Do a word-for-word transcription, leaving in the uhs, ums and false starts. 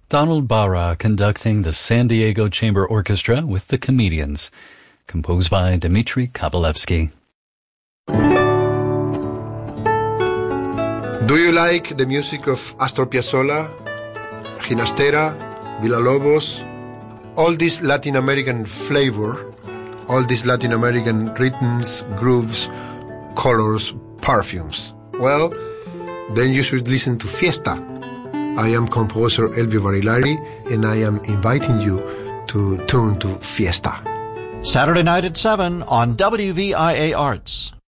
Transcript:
Donald Barra conducting the San Diego Chamber Orchestra with the Comedians, composed by Dmitri Kabalevsky. Do you like the music of Astor Piazzolla, Ginastera, Villalobos, all this Latin American flavor, all these Latin American rhythms, grooves, colors, perfumes? Well, then you should listen to Fiesta. I am composer Elvio Barilari, and I am inviting you to tune to Fiesta. Saturday night at seven on W V I A Arts.